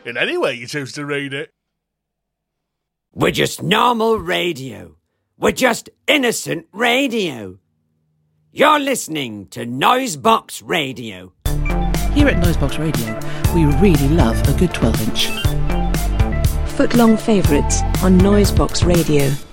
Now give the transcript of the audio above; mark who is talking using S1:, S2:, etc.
S1: in any way you choose to read it.
S2: We're just normal radio. We're just innocent radio. You're listening to Noisebox Radio.
S3: Here at Noisebox Radio, we really love a good 12-inch.
S4: Footlong favourites on Noisebox Radio.